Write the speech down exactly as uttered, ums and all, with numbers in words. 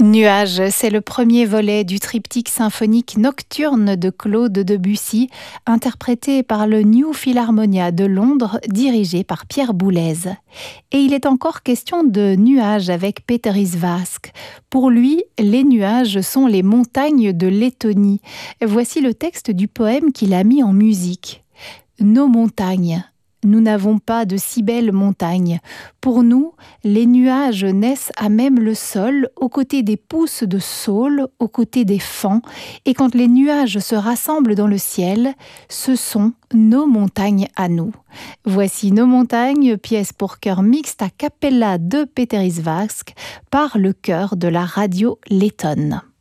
Nuages, c'est le premier volet du triptyque symphonique nocturne de Claude Debussy, interprété par le New Philharmonia de Londres, dirigé par Pierre Boulez. Et il est encore question de nuages avec Péter Isvács. Pour lui, les nuages sont les montagnes de Lettonie. Voici le texte du poème qu'il a mis en musique. Nos montagnes. Nous n'avons pas de si belles montagnes. Pour nous, les nuages naissent à même le sol, aux côtés des pousses de saule, aux côtés des fans, et quand les nuages se rassemblent dans le ciel, ce sont nos montagnes à nous. Voici Nos montagnes, pièce pour chœur mixte a cappella de Péter Isvács par le chœur de la radio lettonne.